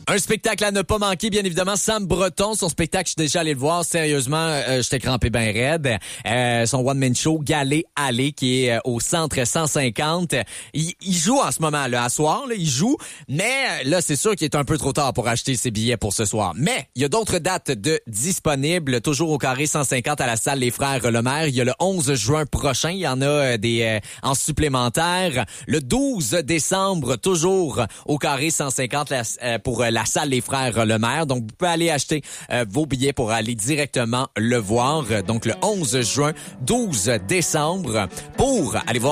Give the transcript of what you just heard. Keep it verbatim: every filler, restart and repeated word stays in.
Un spectacle à ne pas manquer, bien évidemment, Sam Breton. Son spectacle, je suis déjà allé le voir. Sérieusement, euh, j'étais crampé ben raide. Euh, son one-man show, Galet Allé, qui est euh, au Centre cent cinquante. Il, il joue en ce moment, là, à soir, là, il joue. Mais là, c'est sûr qu'il est un peu trop tard pour acheter ses billets pour ce soir. Mais il y a d'autres dates de disponibles, toujours au Carré cent cinquante à la salle Les Frères Lemaire. Il y a le onze juin prochain. Il y en a euh, des euh, en supplémentaire. Le douze décembre, toujours au Carré cent cinquante la, euh, pour euh, la salle Les Frères Lemaire. Donc, vous pouvez aller acheter euh, vos billets pour aller directement le voir. Donc, le onze juin, douze décembre, pour aller voir